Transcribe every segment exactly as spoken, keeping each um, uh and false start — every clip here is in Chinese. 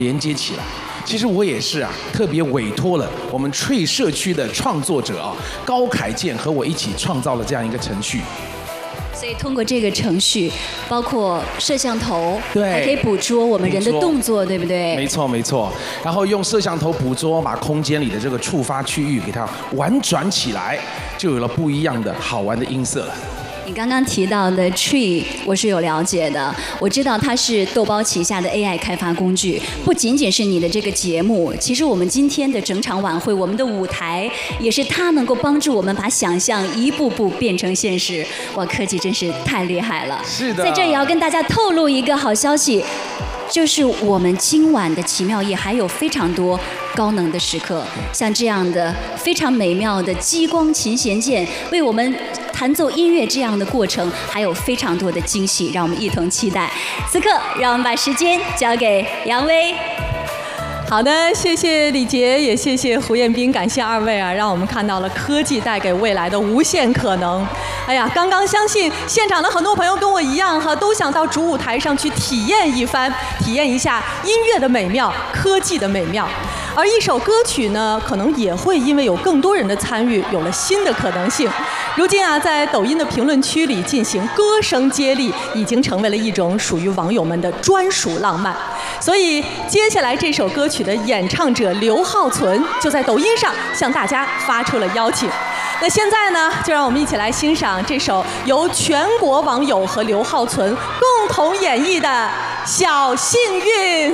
连接起来。其实我也是啊，特别委托了我们Tree社区的创作者啊高凯健和我一起创造了这样一个程序。 所以通过这个程序，包括摄像头， 对， 还可以捕捉我们人的动作，对不对？ 没错没错。然后用摄像头捕捉，把空间里的这个触发区域给它婉转起来，就有了不一样的好玩的音色了。 你刚刚提到的 Tree， 我是有了解的。我知道它是豆包旗下的 A I 开发工具，不仅仅是你的这个节目，其实我们今天的整场晚会，我们的舞台也是它能够帮助我们把想象一步步变成现实。哇，科技真是太厉害了！ 是的。 在这也要跟大家透露一个好消息。就是我们今晚的奇妙夜还有非常多高能的时刻，像这样的非常美妙的激光琴弦键，为我们弹奏音乐这样的过程，还有非常多的惊喜，让我们一同期待。此刻，让我们把时间交给杨威。 好的，谢谢李杰，也谢谢胡彦斌，感谢二位啊，让我们看到了科技带给未来的无限可能。哎呀，刚刚相信现场的很多朋友跟我一样哈，都想到主舞台上去体验一番，体验一下音乐的美妙，科技的美妙。而一首歌曲呢，可能也会因为有更多人的参与，有了新的可能性。如今啊，在抖音的评论区里进行歌声接力，已经成为了一种属于网友们的专属浪漫。所以，接下来这首歌曲的演唱者刘浩存就在抖音上向大家发出了邀请。那现在呢，就让我们一起来欣赏这首由全国网友和刘浩存共同演绎的《小幸运》。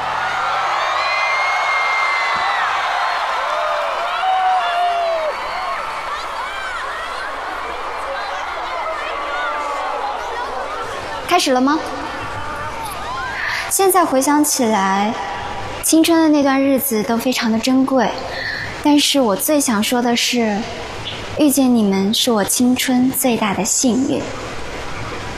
开始了吗？现在回想起来，青春的那段日子都非常的珍贵，但是我最想说的是，遇见你们是我青春最大的幸运。